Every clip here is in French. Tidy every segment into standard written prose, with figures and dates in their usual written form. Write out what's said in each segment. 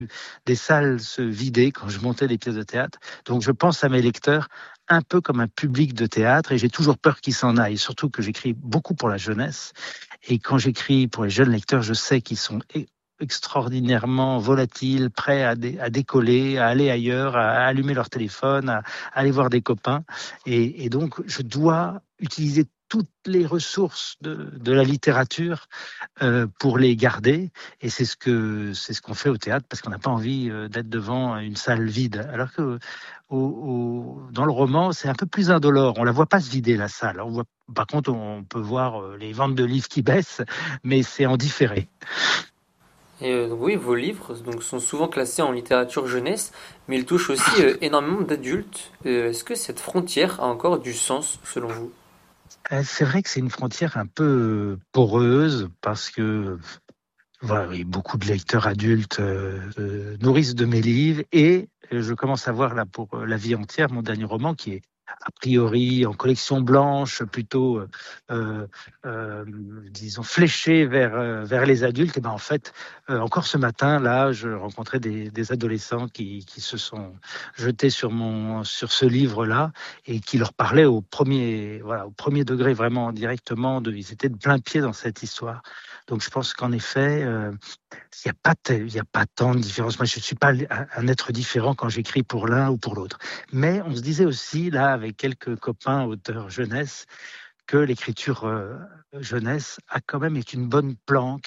des salles se vider quand je montais des pièces de théâtre. Donc je pense à mes lecteurs un peu comme un public de théâtre et j'ai toujours peur qu'ils s'en aillent, surtout que j'écris beaucoup pour la jeunesse. Et quand j'écris pour les jeunes lecteurs, je sais qu'ils sont extraordinairement volatiles, prêts à décoller, à aller ailleurs, à allumer leur téléphone, à aller voir des copains. Et donc, je dois utiliser toutes les ressources de la littérature pour les garder. Et c'est ce qu'on fait au théâtre parce qu'on n'a pas envie d'être devant une salle vide. Alors que dans le roman, c'est un peu plus indolore. On la voit pas se vider, la salle. Par contre, on peut voir les ventes de livres qui baissent, mais c'est en différé. Et oui, vos livres donc, sont souvent classés en littérature jeunesse, mais ils touchent aussi énormément d'adultes. Est-ce que cette frontière a encore du sens selon vous? C'est vrai que c'est une frontière un peu poreuse parce que voilà, oui, beaucoup de lecteurs adultes nourrissent de mes livres et je commence à voir là pour La vie entière, mon dernier roman, qui est a priori en collection blanche, plutôt, euh, euh, disons, fléché vers les adultes. Et ben en fait, encore ce matin, là, je rencontrais des adolescents qui se sont jetés sur ce livre-là et qui leur parlaient au premier degré, vraiment directement. Ils étaient de plein pied dans cette histoire. Donc je pense qu'en effet, il n'y a pas tant de différence. Moi, je ne suis pas un être différent quand j'écris pour l'un ou pour l'autre. Mais on se disait aussi, là, avec quelques copains auteurs jeunesse, que l'écriture jeunesse a quand même été une bonne planque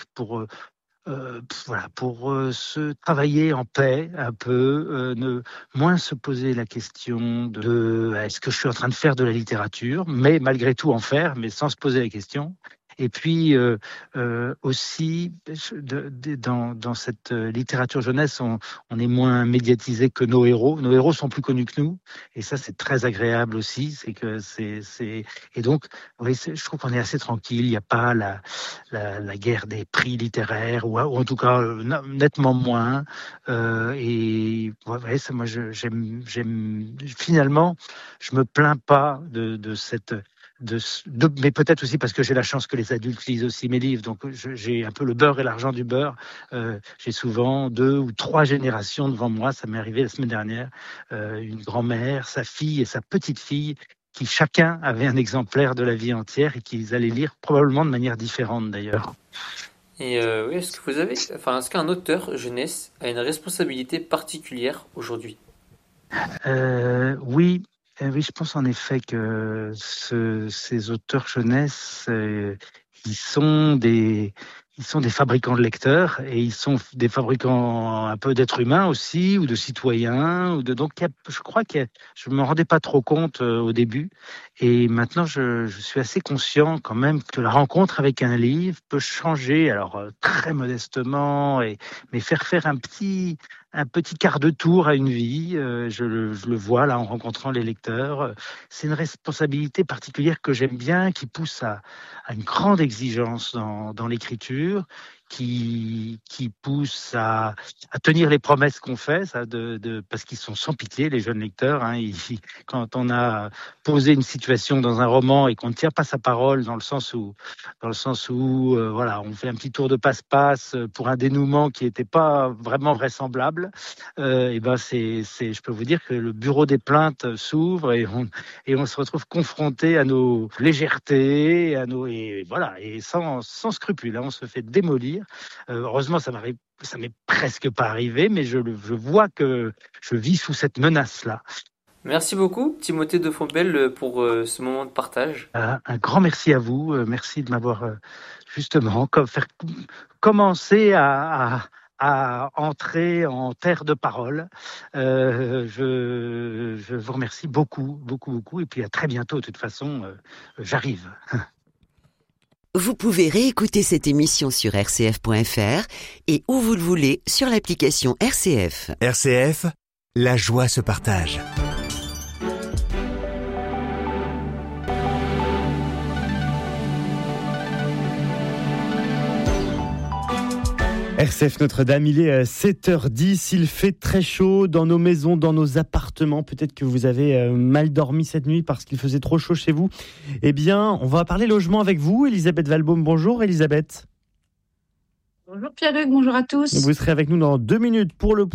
pour se travailler en paix un peu, moins se poser la question de est-ce que je suis en train de faire de la littérature, mais malgré tout en faire, mais sans se poser la question. Et puis aussi, dans cette littérature jeunesse, on est moins médiatisé que nos héros. Nos héros sont plus connus que nous, et ça c'est très agréable aussi. Et donc, oui, je trouve qu'on est assez tranquille. Il n'y a pas la guerre des prix littéraires, ou en tout cas nettement moins. Et ouais, ça, moi, j'aime. Finalement, je me plains pas de cette mais peut-être aussi parce que j'ai la chance que les adultes lisent aussi mes livres, donc j'ai un peu le beurre et l'argent du beurre. J'ai souvent 2 ou 3 générations devant moi. Ça m'est arrivé la semaine dernière, une grand-mère, sa fille et sa petite-fille, qui chacun avait un exemplaire de La vie entière et qu'ils allaient lire probablement de manière différente d'ailleurs. Et oui, est-ce qu'un auteur jeunesse a une responsabilité particulière aujourd'hui? Oui, oui, je pense en effet que ces auteurs jeunesse, ils sont des fabricants de lecteurs et ils sont des fabricants un peu d'êtres humains aussi ou de citoyens. Donc, je crois que je me rendais pas trop compte au début et maintenant je suis assez conscient quand même que la rencontre avec un livre peut changer, alors très modestement, mais faire un petit quart de tour à une vie. Je le vois là en rencontrant les lecteurs. C'est une responsabilité particulière que j'aime bien, qui pousse à une grande exigence dans l'écriture, qui pousse à tenir les promesses qu'on fait, parce qu'ils sont sans pitié, les jeunes lecteurs. Hein, quand on a posé une situation dans un roman et qu'on ne tient pas sa parole, dans le sens où voilà, on fait un petit tour de passe-passe pour un dénouement qui n'était pas vraiment vraisemblable, et ben je peux vous dire que le bureau des plaintes s'ouvre et on se retrouve confronté à nos légèretés, et voilà, et sans scrupule, hein, on se fait démolir. Heureusement, ça m'est presque pas arrivé, mais je vois que je vis sous cette menace-là. Merci beaucoup, Timothée de Fontbelle, pour ce moment de partage. Un grand merci à vous, merci de m'avoir justement faire commencer à entrer en terre de parole. Je vous remercie beaucoup, beaucoup, beaucoup, et puis à très bientôt. De toute façon, j'arrive. Vous pouvez réécouter cette émission sur rcf.fr et où vous le voulez sur l'application RCF. RCF, la joie se partage. RCF Notre-Dame, il est 7h10, il fait très chaud dans nos maisons, dans nos appartements. Peut-être que vous avez mal dormi cette nuit parce qu'il faisait trop chaud chez vous. Eh bien, on va parler logement avec vous, Elisabeth Valbaum. Bonjour Elisabeth. Bonjour Pierre-Hugues, bonjour à tous. Vous serez avec nous dans 2 minutes pour le